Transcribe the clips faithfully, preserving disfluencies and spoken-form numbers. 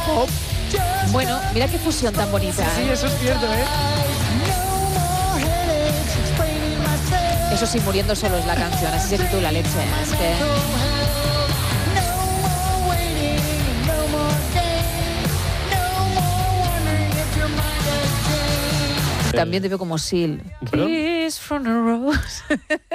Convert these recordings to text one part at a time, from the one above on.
pop. Bueno, mira qué fusión tan bonita. Sí, eso es cierto, ¿eh? Eso sí, muriendo solo es la canción, así se titula Leche. Es que... También te veo como Seal. Kiss from a rose.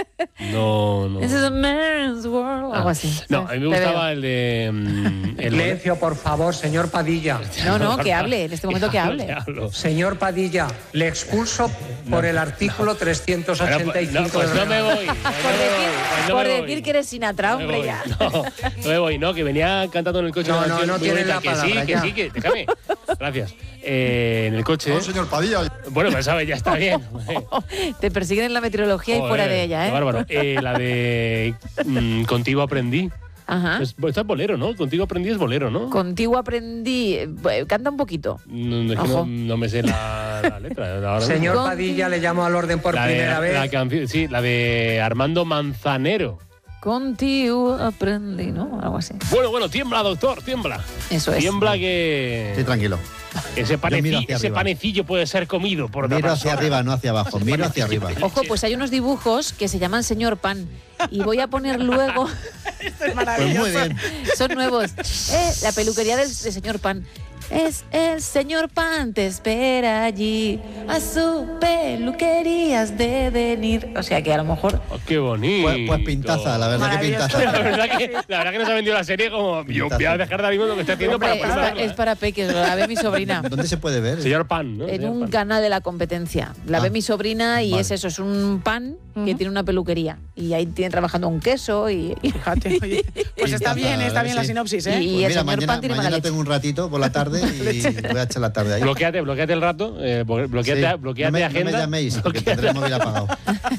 No, no. This is a man's world. Ah, Algo así. No, a mí me gustaba el de... Um, el Silencio, por favor, señor Padilla. No, no, que hable, en este momento que hable. Que hablo. Señor Padilla, le expulso por el artículo trescientos ochenta y cinco. No, pues del no me voy. Por decir, por decir que eres Sinatra, hombre, ya. No, no me voy, no, que venía cantando en el coche. No, una no, canción no muy tiene bonita, la que palabra, sí, que ya. sí, que déjame. Gracias. Eh, en el coche. No, señor Padilla. Bueno, pues sabes, ya está bien. Te persiguen en la meteorología y fuera de ella, ¿eh? Qué bárbaro. Eh, la de mm, Contigo aprendí. Ajá. Es, esta es bolero, ¿no? Contigo aprendí es bolero, ¿no? Contigo aprendí. eh, Canta un poquito. No, es que no, no me sé la, la letra. Ahora Señor mismo. Padilla, le llamo al orden por la de, primera vez. La canción, sí, la de Armando Manzanero. Contigo aprendí, ¿no? Algo así. Bueno, bueno, tiembla, doctor, tiembla. Eso es. Tiembla que... Sí, tranquilo. Ese, Yo miro paneci- hacia ese arriba. panecillo puede ser comido por otra Miro hacia persona. arriba, no hacia abajo. Miro hacia arriba. Ojo, pues hay unos dibujos que se llaman Señor Pan. Y voy a poner luego. Pues muy bien. Son nuevos. Eh, la peluquería del, del Señor Pan. Es el Señor Pan, te espera allí. A su peluquería has de venir. O sea que a lo mejor. Oh, qué bonito. Pues, pues pintaza, la verdad que pintaza. La verdad que, la verdad que nos ha vendido la serie como yo voy a dejar de ahora mismo lo que está haciendo Hombre, para es, pa- prepararla. es para peques, la ve mi sobrina. ¿Dónde se puede ver? Señor Pan, ¿no? En Señor un Pan. canal de la competencia. La Ah, ve mi sobrina y vale. es eso, es un pan que tiene una peluquería. Y ahí tiene trabajando un queso y. y Fíjate, oye. Pues está Pintaza, bien, está bien la sí. sinopsis, ¿eh? Y- Pues el mira, señor mañana, Pan tiene mala mañana leche. tengo un ratito por la tarde y voy a echar la tarde ahí. Bloqueate, bloqueate el rato, eh, bloqueate, Sí. bloqueate no me, agenda. No me llaméis, porque Bloqueate- tendré el móvil apagado.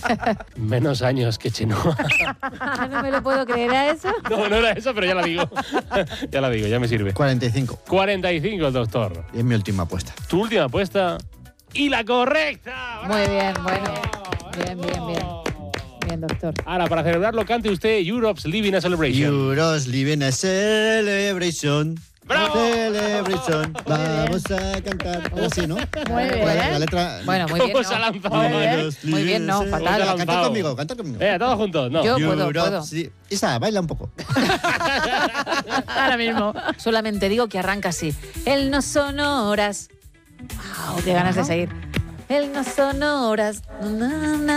Menos años que Chenoa. Ah, no me lo puedo creer a eso. No, no era eso, pero ya la digo. Ya la digo, ya me sirve. cuarenta y cinco. cuarenta y cinco, doctor. Y es mi última apuesta. Tu última apuesta y la correcta. Muy bien, bueno. Bien, bien, bien. Bien, doctor. Ahora, para celebrarlo, cante usted Europe's Living a Celebration. Euros living a celebration. ¡Bravo! Celebration. Vamos a cantar. Ahora sí, ¿no? Muy bien. La, la letra. Bueno, muy bien. ¿Cómo se ha No. lanzado? Muy bien, Euros muy bien, no, living a- fatal. Canta Canta conmigo, canta conmigo. Venga, todos juntos. No. Yo puedo, Europe, puedo. sí. Isa, baila un poco. Ahora mismo. Solamente digo que arranca así. Él no son horas. Wow, qué ganas de seguir. Él no son horas. Na, na,